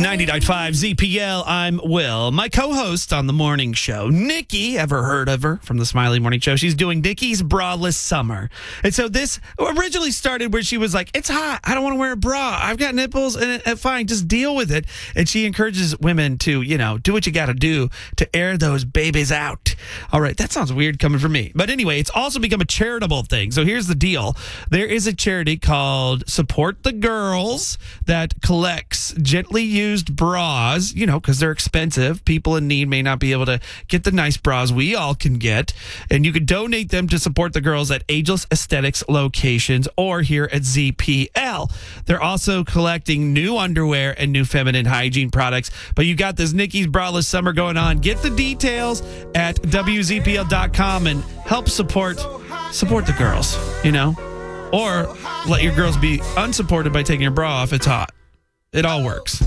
99.5 ZPL, I'm Will. My co-host on the morning show, Nikki, ever heard of her from the Smiley Morning Show? She's doing Nikki's Braless Summer. And so this originally started where she was like, it's hot, I don't want to wear a bra, I've got nipples, and fine, just deal with it. And she encourages women to, do what you got to do to air those babies out. All right, that sounds weird coming from me. But anyway, it's also become a charitable thing. So here's the deal. There is a charity called Support the Girls that collects gently used bras, because they're expensive. People in need may not be able to get the nice bras we all can get. And you could donate them to Support the Girls at Ageless Aesthetics locations or here at ZPL. They're also collecting new underwear and new feminine hygiene products. But you got this Nikki's Braless Summer going on. Get the details at WZPL.com and help support the girls, Or let your girls be unsupported by taking your bra off. It's hot. It all works.